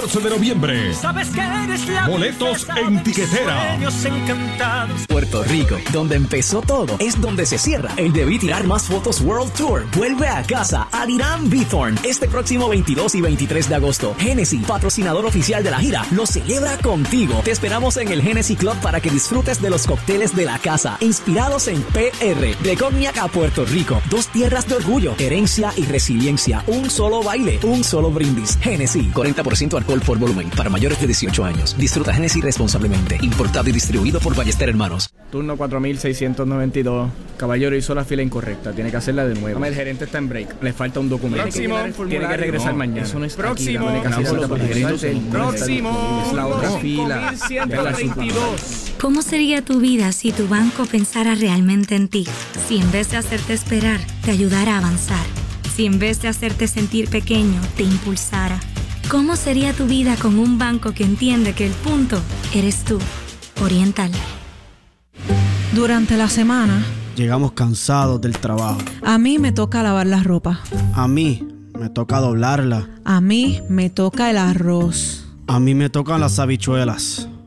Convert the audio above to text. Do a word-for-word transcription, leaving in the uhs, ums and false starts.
catorce de noviembre. Sabes que eres la Boletos en tiquetera. Puerto Rico, donde empezó todo, es donde se cierra. El Debí Tirar Más Fotos World Tour vuelve a casa al Irán Bithorn este próximo veintidós y veintitrés de agosto. Genesis, patrocinador oficial de la gira, lo celebra contigo. Te esperamos en el Genesis Club para que disfrutes de los cócteles de la casa, inspirados en P R. De Cognac a Puerto Rico, dos tierras de orgullo, herencia y resiliencia. Un solo baile, un solo brindis. Genesis, cuarenta por ciento alcohol por volumen, para mayores de dieciocho años. Disfruta Genesis responsablemente. Importado y distribuido por Ballester Hermanos. Turno cuatro mil seiscientos noventa y dos. Caballero hizo la fila incorrecta. Tiene que hacerla de nuevo. El gerente está en break. Le falta un documento. Próximo. Tiene que regresar no, mañana. Eso no es Próximo. Aquí, Próximo. Próximo. Es la otra fila. ciento treinta y dos. ¿Cómo sería tu vida si tu banco pensara realmente en ti? Si en vez de hacerte esperar, te ayudara a avanzar. Si en vez de hacerte sentir pequeño, te impulsara. ¿Cómo sería tu vida con un banco que entiende que el punto eres tú? Oriental. Durante la semana, llegamos cansados del trabajo. A mí me toca lavar la ropa. A mí me toca doblarla. A mí me toca el arroz. A mí me tocan las habichuelas.